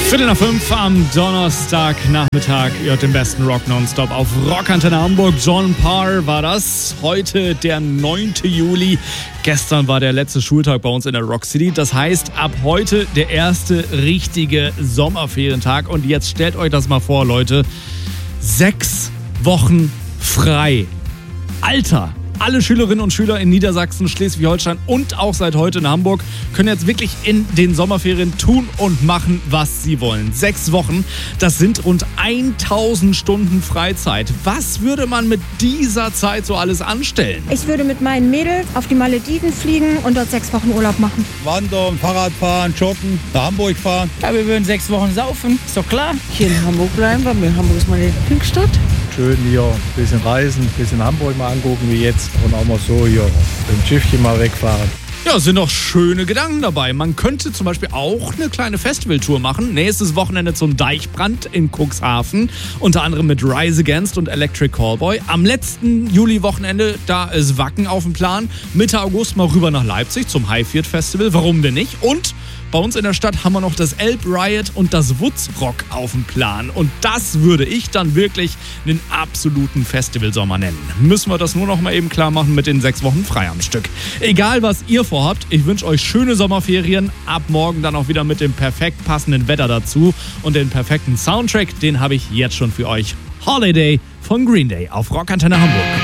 4:45 am Donnerstagnachmittag. Ihr hört den besten Rock nonstop auf Rockantenne Hamburg. John Parr war das. Heute der 9. Juli. Gestern war der letzte Schultag bei uns in der Rock City. Das heißt, ab heute der erste richtige Sommerferientag. Und jetzt stellt euch das mal vor, Leute. 6 Wochen frei. Alter! Alle Schülerinnen und Schüler in Niedersachsen, Schleswig-Holstein und auch seit heute in Hamburg können jetzt wirklich in den Sommerferien tun und machen, was sie wollen. 6 Wochen, das sind rund 1000 Stunden Freizeit. Was würde man mit dieser Zeit so alles anstellen? Ich würde mit meinen Mädels auf die Malediven fliegen und dort 6 Wochen Urlaub machen. Wandern, Fahrrad fahren, joggen, nach Hamburg fahren. Ja, wir würden 6 Wochen saufen, ist doch klar. Hier in Hamburg bleiben, weil Hamburg ist meine Lieblingsstadt. Schön hier ein bisschen reisen, ein bisschen Hamburg mal angucken wie jetzt und auch mal so hier mit dem Schiffchen mal wegfahren. Ja, sind doch schöne Gedanken dabei. Man könnte zum Beispiel auch eine kleine Festivaltour machen. Nächstes Wochenende zum Deichbrand in Cuxhaven. Unter anderem mit Rise Against und Electric Callboy. Am letzten Juli-Wochenende, da ist Wacken auf dem Plan. Mitte August mal rüber nach Leipzig zum Highfield Festival. Warum denn nicht? Und bei uns in der Stadt haben wir noch das Elb Riot und das Woodstock auf dem Plan. Und das würde ich dann wirklich einen absoluten Festivalsommer nennen. Müssen wir das nur noch mal eben klar machen mit den 6 Wochen frei am Stück. Egal, was ihr vorhabt, ich wünsche euch schöne Sommerferien. Ab morgen dann auch wieder mit dem perfekt passenden Wetter dazu. Und den perfekten Soundtrack, den habe ich jetzt schon für euch. Holiday von Green Day auf Rockantenne Hamburg.